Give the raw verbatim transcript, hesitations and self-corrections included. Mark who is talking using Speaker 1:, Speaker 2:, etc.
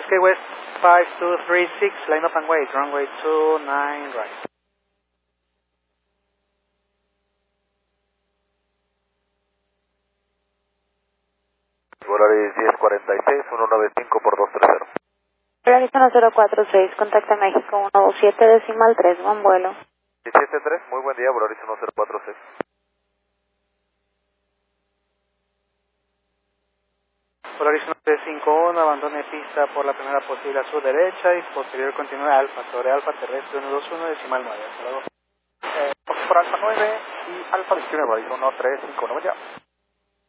Speaker 1: K West five two three six, line up and wait, runway two nine right.
Speaker 2: Volaris diez cuarenta y seis, ciento noventa y cinco por doscientos treinta.
Speaker 3: Volaris uno cero cuatro seis, contacta México uno dos siete decimal tres, buen vuelo.
Speaker 2: diecisiete tres, muy buen día, Volaris uno cero cuatro seis.
Speaker 1: Volaris uno tres cinco uno, abandone pista por la primera posible a su derecha y posterior continúe Alfa sobre Alfa terrestre uno dos uno decimal nueve. Hasta luego.
Speaker 2: Eh, por Alfa nueve y Alfa discrime, Volaris uno tres cinco uno, buen día.